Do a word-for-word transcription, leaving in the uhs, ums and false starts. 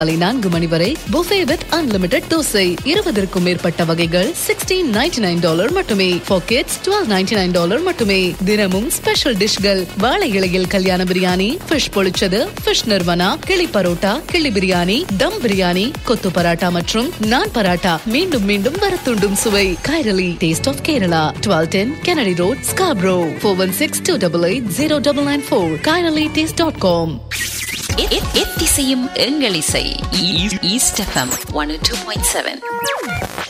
காலை நான்கு மணி வரை புஃபே வித் அன்லிமிடெட் தோசை. இருபதற்கும் மேற்பட்ட வகைகள் சிக்ஸ்டீன் நைன்டி நைன் டாலர் மட்டுமே. For kids twelve ninety nine dollar மட்டுமே. தினமும் ஸ்பெஷல் டிஷ்கள். வாழை இலையில் கல்யாண பிரியாணி, ஃபிஷ் பொழிச்சது, ஃபிஷ் நிர்வனா, கிளி பரோட்டா, கிளி பிரியாணி, தம் பிரியாணி, கொத்து பராட்டா மற்றும் நான் பராட்டா. மீண்டும் மீண்டும் வரத்துண்டும் சுவை. Kairali taste of Kerala. Twelve ten Kennedy road, Scarborough. Four one six two double eight zero double nine four. Kairali taste dot com. எத்திசையும் எங்கள் இசை. East FM one two point seven.